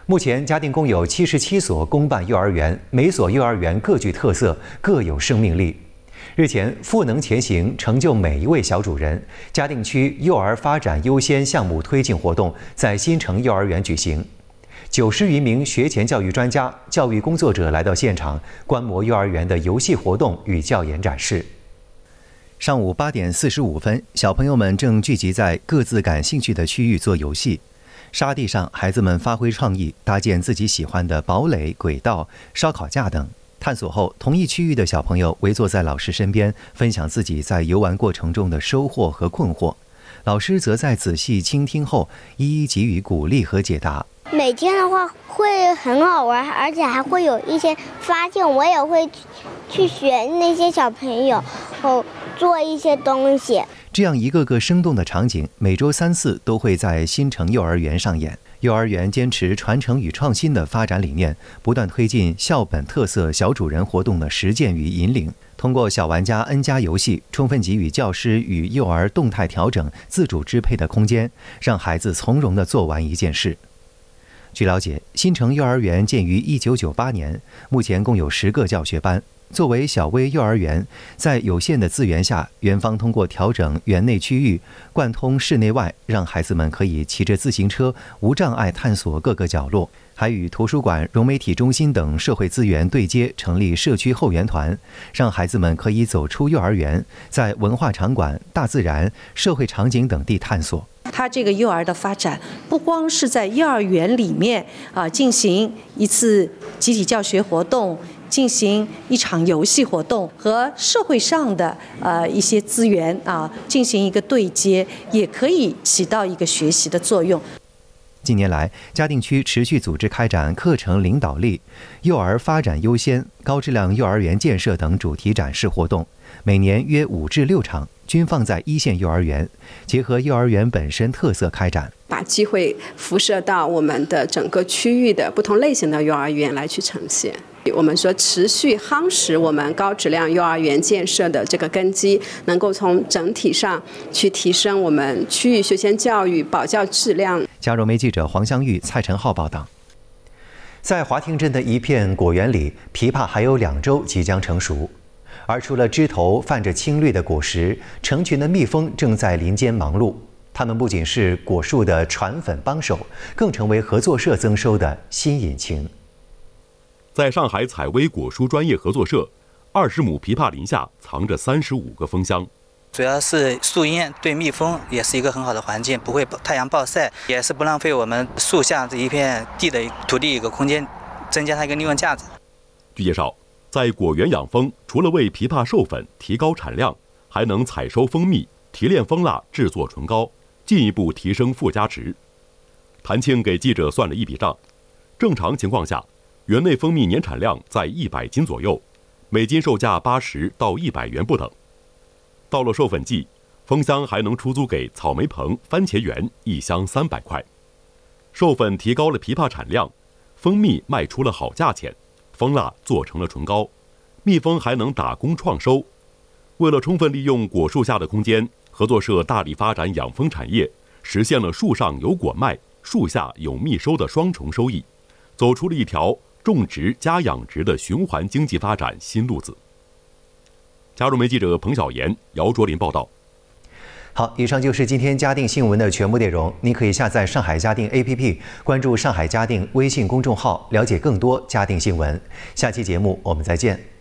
目前，嘉定共有77所公办幼儿园，每所幼儿园各具特色，各有生命力。日前，赋能前行，成就每一位小主人。嘉定区幼儿发展优先项目推进活动在新城幼儿园举行。90余名学前教育专家、教育工作者来到现场，观摩幼儿园的游戏活动与教研展示。上午8点45分，小朋友们正聚集在各自感兴趣的区域做游戏。沙地上，孩子们发挥创意，搭建自己喜欢的堡垒、轨道、烧烤架等。探索后，同一区域的小朋友围坐在老师身边，分享自己在游玩过程中的收获和困惑。老师则在仔细倾听后，一一给予鼓励和解答。 每天的话会很好玩，而且还会有一些发现，我也会去学那些小朋友后做一些东西。 这样一个个生动的场景，每周3次都会在新城幼儿园上演。幼儿园坚持传承与创新的发展理念，不断推进校本特色小主人活动的实践与引领。通过小玩家 N+ 游戏，充分给予教师与幼儿动态调整、自主支配的空间，让孩子从容地做完一件事。据了解，新城幼儿园建于1998年，目前共有10个教学班。作为小微幼儿园，在有限的资源下，园方通过调整园内区域，贯通室内外，让孩子们可以骑着自行车无障碍探索各个角落，还与图书馆、融媒体中心等社会资源对接，成立社区后援团，让孩子们可以走出幼儿园，在文化场馆、大自然、社会场景等地探索。 它这个幼儿的发展，不光是在幼儿园里面进行一次集体教学活动，进行一场游戏活动，和社会上的一些资源进行一个对接，也可以起到一个学习的作用。 近年来，嘉定区持续组织开展课程领导力、幼儿发展优先、高质量幼儿园建设等主题展示活动，每年约5至6场，均放在一线幼儿园，结合幼儿园本身特色开展， 把机会辐射到我们的整个区域的不同类型的幼儿园来去呈现。我们说持续夯实我们高质量幼儿园建设的这个根基，能够从整体上去提升我们区域学前教育保教质量。 嘉柔媒记者黄香玉、蔡晨浩报道。在华亭镇的一片果园里，枇杷还有2周即将成熟，而除了枝头泛着青绿的果实，成群的蜜蜂正在林间忙碌。它们不仅是果树的传粉帮手，更成为合作社增收的新引擎。 在上海采薇果蔬专业合作社，20亩枇杷林下藏着35个蜂箱。 主要是树荫对蜜蜂也是一个很好的环境，不会太阳暴晒，也是不浪费我们树下这一片地的土地一个空间，增加它一个利用价值。 据介绍，在果园养蜂，除了为枇杷授粉提高产量，还能采收蜂蜜、提炼蜂蜡制作唇膏，进一步提升附加值。谭庆给记者算了一笔账，正常情况下，园内蜂蜜年产量在100斤左右，每斤售价80到100元不等。到了授粉季，蜂箱还能出租给草莓棚、番茄园，1箱300块。授粉提高了枇杷产量，蜂蜜卖出了好价钱，蜂蜡做成了唇膏，蜜蜂还能打工创收。为了充分利用果树下的空间，合作社大力发展养蜂产业，实现了树上有果卖、树下有蜜收的双重收益，走出了一条种植加养殖的循环经济发展新路子。嘉柔媒记者彭晓岩、姚卓林报道。 好，以上就是今天嘉定新闻的全部内容。您可以下载上海嘉定 APP， 关注上海嘉定微信公众号，了解更多嘉定新闻。下期节目我们再见。